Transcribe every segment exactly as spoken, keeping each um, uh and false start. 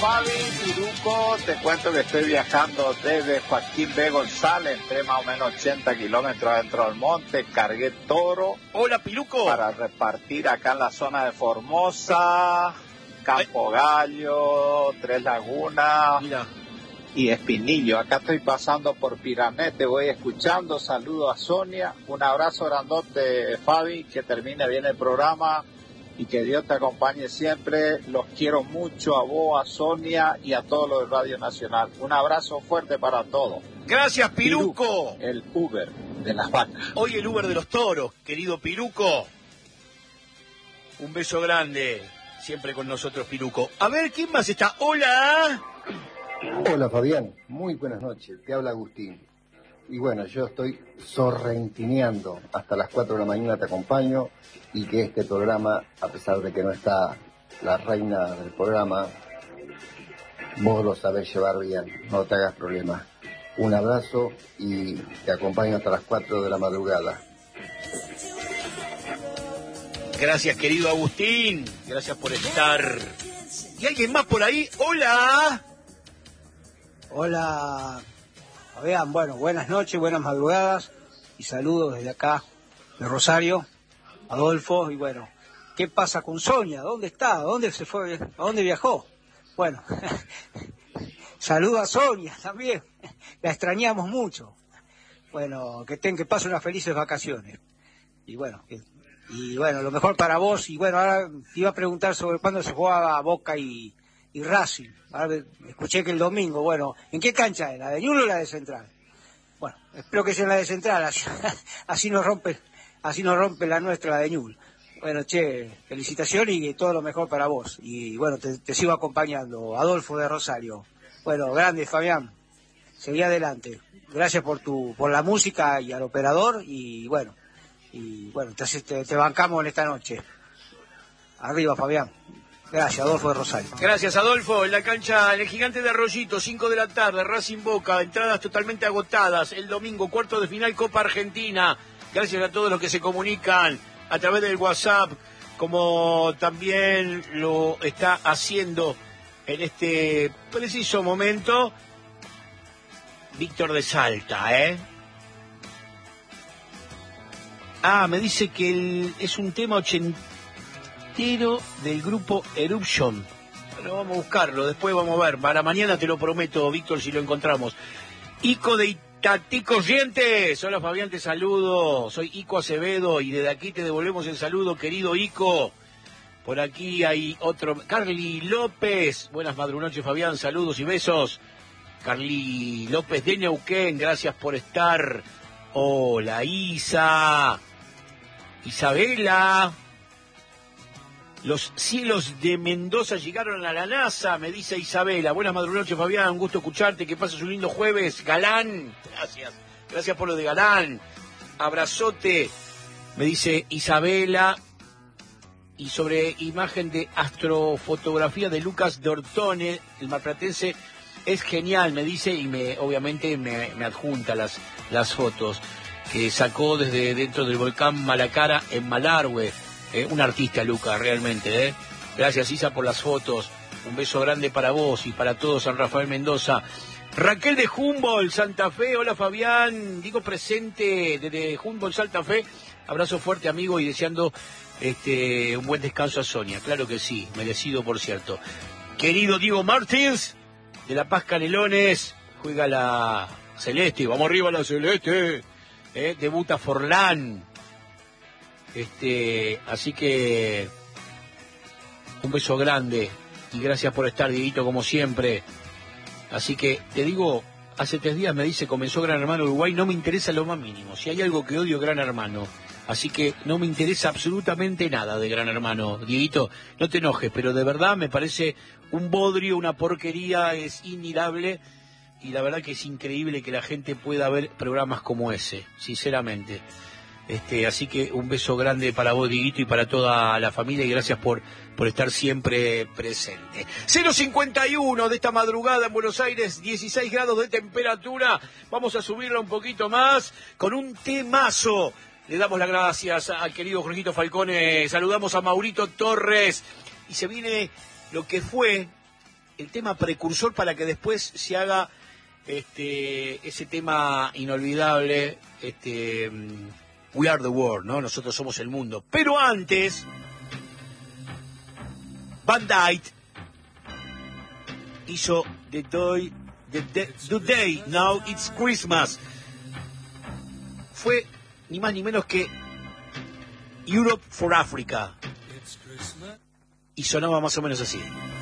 Fabi, Piruco, te cuento que estoy viajando desde Joaquín B. González, entré más o menos ochenta kilómetros adentro del monte, cargué toro. Hola, Piruco. Para repartir acá en la zona de Formosa, Campo Gallo, Tres Lagunas. Mira. Y Espinillo. Acá estoy pasando por Piramé, te voy escuchando, saludo a Sonia, un abrazo grandote, Fabi, que termine bien el programa y que Dios te acompañe siempre. Los quiero mucho a vos, a Sonia y a todos los de Radio Nacional. Un abrazo fuerte para todos. Gracias, Piruco. Piruco, el Uber de las vacas. Hoy el Uber de los toros, querido Piruco. Un beso grande, siempre con nosotros, Piruco. A ver, ¿quién más está? ¡Hola! Hola Fabián, muy buenas noches, te habla Agustín. Y bueno, yo estoy sorrentineando, hasta las cuatro de la mañana te acompaño, y que este programa, a pesar de que no está la reina del programa, vos lo sabés llevar bien, no te hagas problemas. Un abrazo y te acompaño hasta las cuatro de la madrugada. Gracias, querido Agustín, gracias por estar. ¿Y alguien más por ahí? ¡Hola! Hola, Fabián, bueno, buenas noches, buenas madrugadas y saludos desde acá, de Rosario, Adolfo, y bueno, ¿qué pasa con Sonia? ¿Dónde está? ¿A dónde se fue? ¿A dónde viajó? Bueno, saludo a Sonia también, la extrañamos mucho. Bueno, que ten, que pase unas felices vacaciones. Y bueno, que, y bueno, lo mejor para vos, y bueno, ahora te iba a preguntar sobre cuándo se jugaba Boca y... y Racing. Ahora escuché que el domingo, bueno, ¿en qué cancha es? ¿La de Ñuble o la de Central? Bueno, espero que sea la de Central, así, así nos rompe, así nos rompe la nuestra, la de Ñuble. Bueno, che, felicitaciones y todo lo mejor para vos. Y bueno, te, te sigo acompañando, Adolfo de Rosario. Bueno, grande Fabián, seguí adelante. Gracias por tu, por la música y al operador, y bueno, y bueno, te, te, te bancamos en esta noche. Arriba, Fabián. Gracias, Adolfo de Rosario. Gracias, Adolfo. En la cancha, en el Gigante de Arroyito, cinco de la tarde, Racing Boca, entradas totalmente agotadas. El domingo, cuarto de final, Copa Argentina. Gracias a todos los que se comunican a través del WhatsApp, como también lo está haciendo en este preciso momento Víctor de Salta, ¿eh? Ah, me dice que el, es un tema ochenta del grupo Eruption. Bueno, vamos a buscarlo, después vamos a ver. Para mañana te lo prometo, Víctor, si lo encontramos. Ico de Itatí Corrientes. Hola Fabián, te saludo. Soy Ico Acevedo y desde aquí te devolvemos el saludo, querido Ico. Por aquí hay otro. Carly López. Buenas madrunoches, Fabián. Saludos y besos. Carly López de Neuquén, gracias por estar. Hola Isa. Isabela. Los cielos de Mendoza llegaron a la NASA, me dice Isabela. Buenas madrugones, Fabián, un gusto escucharte, que pases un lindo jueves. Galán, gracias, gracias por lo de Galán. Abrazote, me dice Isabela. Y sobre imagen de astrofotografía de Lucas Dortone, el marplatense, es genial, me dice, y me obviamente me, me adjunta las, las fotos que sacó desde dentro del volcán Malacara en Malargüe. Eh, un artista, Luca, realmente, ¿eh? Gracias, Isa, por las fotos. Un beso grande para vos y para todos, San Rafael Mendoza. Raquel de Humboldt, Santa Fe. Hola, Fabián. Digo presente desde Humboldt, Santa Fe. Abrazo fuerte, amigo, y deseando este un buen descanso a Sonia. Claro que sí, merecido, por cierto. Querido Diego Martins, de La Paz, Canelones. Juega la Celeste. Vamos arriba, la Celeste. Eh, debuta Forlán. Este, así que un beso grande y gracias por estar, Dieguito, como siempre. Así que te digo, hace tres días me dice, comenzó Gran Hermano Uruguay, no me interesa lo más mínimo. Si hay algo que odio, Gran Hermano. Así que no me interesa absolutamente nada de Gran Hermano. Dieguito, no te enojes, pero de verdad me parece un bodrio, una porquería, es inmirable. Y la verdad que es increíble que la gente pueda ver programas como ese, sinceramente. Este, así que un beso grande para vos, Dieguito, y para toda la familia, y gracias por, por estar siempre presente. cero cincuenta y uno de esta madrugada en Buenos Aires, dieciséis grados de temperatura. Vamos a subirla un poquito más con un temazo. Le damos las gracias al querido Jorgito Falcone, saludamos a Maurito Torres, y se viene lo que fue el tema precursor para que después se haga este ese tema inolvidable, este We Are the World, ¿no? Nosotros somos el mundo. Pero antes, Van Dyke hizo The Day, the, the, the Day Now It's Christmas. Fue ni más ni menos que Europe for Africa. Y sonaba más o menos así.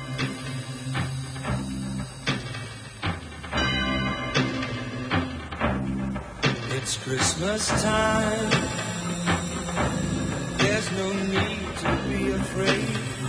It's Christmas time. There's no need to be afraid.